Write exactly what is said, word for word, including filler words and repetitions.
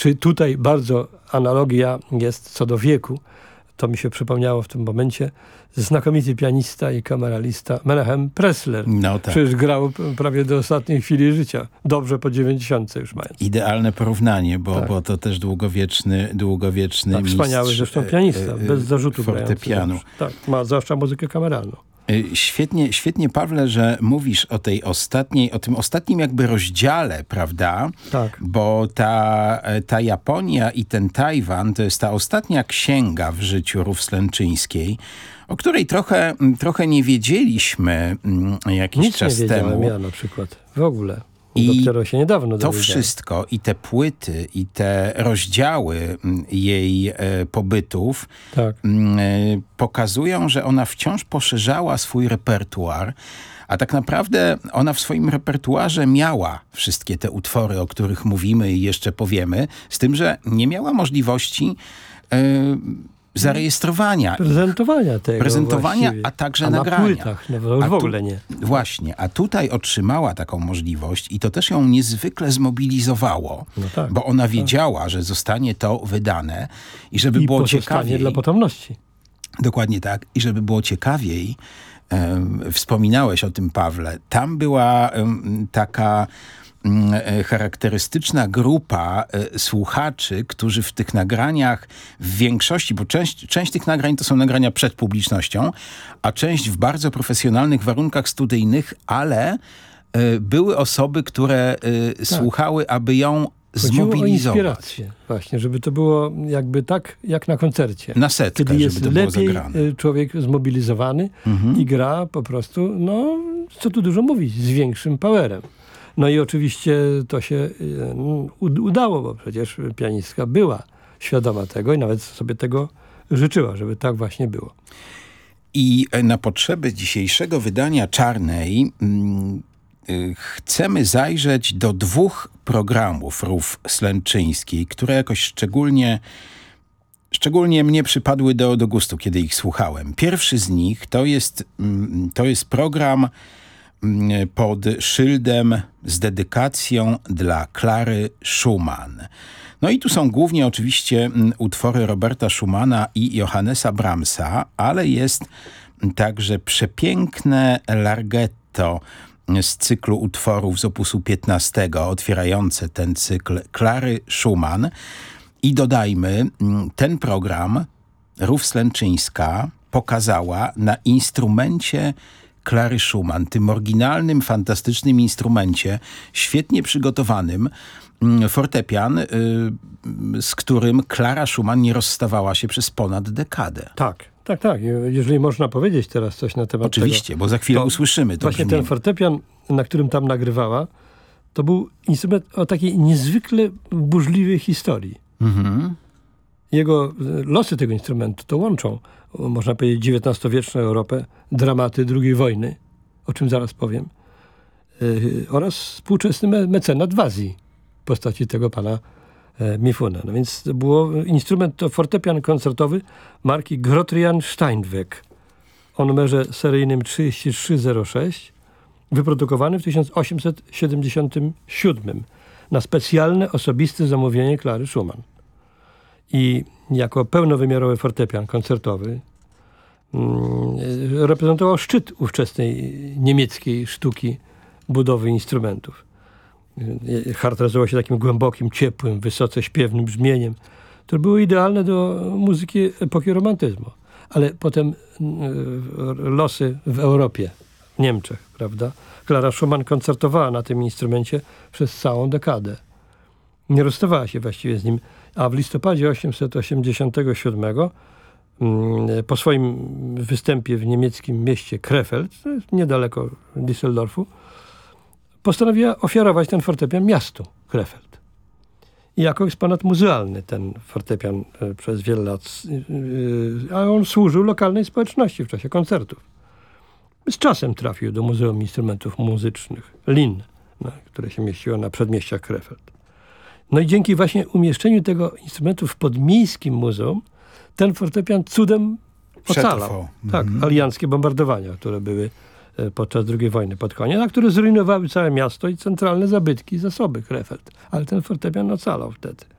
Czy tutaj bardzo analogia jest co do wieku. To mi się przypomniało w tym momencie. Znakomity pianista i kameralista Menachem Pressler. No tak. Przecież grał prawie do ostatniej chwili życia. Dobrze po dziewięćdziesiątce już mając. Idealne porównanie, bo, tak. bo to też długowieczny, długowieczny tak, mistrz wspaniały zresztą pianista, e, bez zarzutu fortepianu. Tak, ma zwłaszcza muzykę kameralną. Świetnie, świetnie, Pawle, że mówisz o tej ostatniej, o tym ostatnim jakby rozdziale, prawda? Tak. Bo ta, ta Japonia i ten Tajwan to jest ta ostatnia księga w życiu Róż Slęczyńskiej, o której trochę, trochę nie wiedzieliśmy jakiś Nic czas nie wiedziałem temu. ja na przykład, w ogóle. I dopiero się niedawno to dowiedziałem. wszystko i te płyty i te rozdziały jej e, pobytów tak. m, e, pokazują, że ona wciąż poszerzała swój repertuar, a tak naprawdę ona w swoim repertuarze miała wszystkie te utwory, o których mówimy i jeszcze powiemy, z tym, że nie miała możliwości e, zarejestrowania. Prezentowania tego Prezentowania, właściwie. a także a nagrania. na płytach, no, już A w tu, ogóle nie. Właśnie, a tutaj otrzymała taką możliwość i to też ją niezwykle zmobilizowało, no tak, bo ona tak. wiedziała, że zostanie to wydane i żeby I było ciekawiej. dla potomności. Dokładnie tak. I żeby było ciekawiej, um, wspominałeś o tym, Pawle, tam była um, taka charakterystyczna grupa e, słuchaczy, którzy w tych nagraniach w większości, bo część, część tych nagrań to są nagrania przed publicznością, a część w bardzo profesjonalnych warunkach studyjnych, ale e, były osoby, które e, tak. słuchały, aby ją Chodziło zmobilizować. o inspirację właśnie, żeby to było jakby tak, jak na koncercie. Na setkę, kiedy jest żeby to było lepiej zagrane. człowiek zmobilizowany mhm. i gra po prostu, no co tu dużo mówić, z większym powerem. No i oczywiście to się udało, bo przecież pianistka była świadoma tego i nawet sobie tego życzyła, żeby tak właśnie było. I na potrzeby dzisiejszego wydania Czarnej mm, y, chcemy zajrzeć do dwóch programów Róż Slęczyńskiej, które jakoś szczególnie, szczególnie mnie przypadły do, do gustu, kiedy ich słuchałem. Pierwszy z nich to jest, mm, to jest program pod szyldem z dedykacją dla Klary Schumann. No i tu są głównie oczywiście utwory Roberta Schumana i Johannesa Brahmsa, ale jest także przepiękne larghetto z cyklu utworów z opusu piętnastego, otwierające ten cykl Klary Schumann. I dodajmy, ten program Róż Slęczyńska pokazała na instrumencie Klary Schumann, tym oryginalnym, fantastycznym instrumencie, świetnie przygotowanym, fortepian, z którym Klara Schumann nie rozstawała się przez ponad dekadę. Tak, tak, tak. Jeżeli można powiedzieć teraz coś na temat Oczywiście, tego, bo za chwilę to usłyszymy to właśnie brzmienie. ten fortepian, na którym tam nagrywała, to był instrument o takiej niezwykle burzliwej historii. Mhm. Jego losy tego instrumentu to łączą, można powiedzieć, dziewiętnastowieczną Europę, dramaty drugiej wojny, o czym zaraz powiem, yy, oraz współczesny me mecenat w Azji w postaci tego pana e, Mifuna. No więc to było instrument, to fortepian koncertowy marki Grotrian Steinweg o numerze seryjnym trzydzieści trzy zero sześć, wyprodukowany w tysiąc osiemset siedemdziesiątym siódmym na specjalne, osobiste zamówienie Klary Schumann. I jako pełnowymiarowy fortepian koncertowy mm, reprezentował szczyt ówczesnej niemieckiej sztuki budowy instrumentów. Charakteryzował się takim głębokim, ciepłym, wysoce śpiewnym brzmieniem, które było idealne do muzyki epoki romantyzmu. Ale potem y, losy w Europie, w Niemczech, prawda? Klara Schumann koncertowała na tym instrumencie przez całą dekadę. Nie rozstawała się właściwie z nim, a w listopadzie tysiąc osiemset osiemdziesiątego siódmego po swoim występie w niemieckim mieście Krefeld, to jest niedaleko Düsseldorfu, postanowiła ofiarować ten fortepian miastu Krefeld. I jako eksponat muzealny ten fortepian przez wiele lat, a on służył lokalnej społeczności w czasie koncertów. Z czasem trafił do Muzeum Instrumentów Muzycznych Linn, które się mieściło na przedmieściach Krefeld. No i dzięki właśnie umieszczeniu tego instrumentu w podmiejskim muzeum, ten fortepian cudem ocalał. Przetrwał. Tak, mm-hmm. alianckie bombardowania, które były podczas drugiej wojny pod koniec, a które zrujnowały całe miasto i centralne zabytki i zasoby Krefeld. Ale ten fortepian ocalał wtedy.